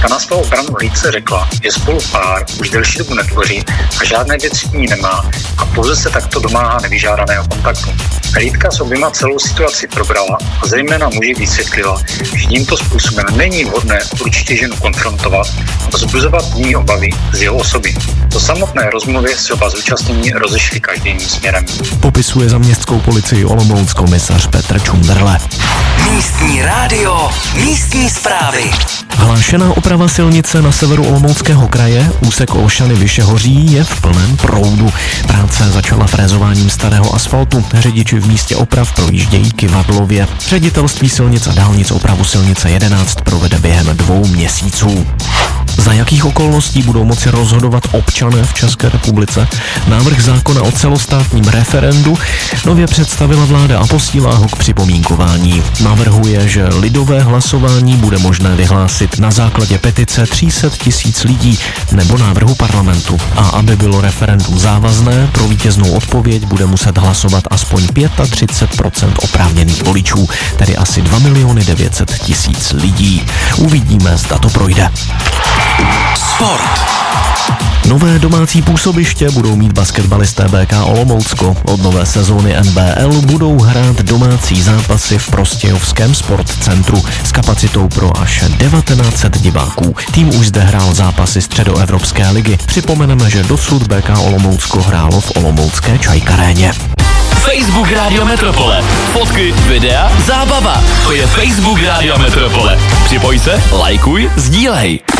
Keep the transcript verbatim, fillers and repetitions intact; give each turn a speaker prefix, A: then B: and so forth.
A: Ta na svou obranu líce řekla, že spolu pár už delší dobu netvoří a žádné děti ní nemá a pouze se takto domáhá nevyžádaného kontaktu. Lítka s oběma celou situaci probrala a zejména muži vysvětlila, že tímto způsobem není vhodné určitě ženu konfrontovat a vzbuzovat v ní obavy z jeho osoby. Po samotné rozmluvě se oba zúčastnění rozešli každý jiným směrem.
B: Popisuje za městskou policii Olomouc komisař Petr Čunderle.
C: Místní rádio, místní zprávy.
B: Hlášená oprava silnice na severu Olomouckého kraje, úsek Olšany Vyšehoří, je v plném proudu. Práce začala frézováním starého asfaltu. Řidiči v místě oprav projíždějí kyvadlově. Ředitelství silnic a dálnic opravu silnice jedenáct provede během dvou měsíců. Za jakých okolností budou moci rozhodovat občané v České republice? Návrh zákona o celostátním referendu nově představila vláda a posílá ho k připomínkování. Navrhuje, že lidové hlasování bude možné vyhlásit na základě petice tři sta tisíc lidí nebo návrhu parlamentu. A aby bylo referendum závazné, pro vítěznou odpověď bude muset hlasovat aspoň třicet pět procent oprávněných voličů, tedy asi dva miliony devět set tisíc lidí. Uvidíme, zda to projde.
C: Sport.
B: Nové domácí působiště budou mít basketbalisté bé ká Olomoucko. Od nové sezóny N B L budou hrát domácí zápasy v Prostějovském sportcentru s kapacitou pro až devatenáct set diváků. Tým už zde hrál zápasy Středoevropské ligy. Připomeneme, že dosud bé ká Olomoucko hrálo v olomoucké Čajkaréně.
D: Facebook Rádio Metropole. Fotky, videa, zábava. To je Facebook Rádio Metropole. Připoj se, lajkuj, sdílej.